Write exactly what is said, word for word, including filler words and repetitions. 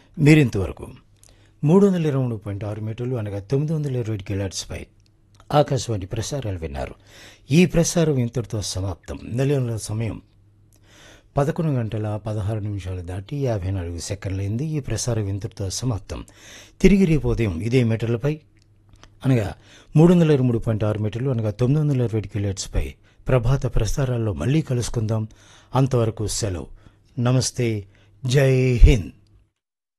మీరింతవరకు మూడు వందల ఇరవై మూడు పాయింట్ ఆరు మీటర్లు అనగా తొమ్మిది వందల ఇరవై ఏడు కిలోహెర్ట్జ్పై ఆకాశవాణి ప్రసారాలు విన్నారు. ఈ ప్రసారం ఇంతటితో సమాప్తం. నెలల సమయం పదకొండు గంటల పదహారు నిమిషాలు దాటి యాభై నాలుగు సెకండ్లైంది. ఈ ప్రసారం ఇంతటితో సమాప్తం. తిరిగి రేపు ఉదయం ఇదే మీటర్లపై అనగా మూడు వందల ఇరవై మూడు పాయింట్ ఆరు మీటర్లు అనగా తొమ్మిది వందల ఇరవై ఏడు కిలోహెర్ట్జ్పై ప్రభాత ప్రసారాల్లో మళ్ళీ కలుసుకుందాం. అంతవరకు సెలవు. నమస్తే. జై హింద్.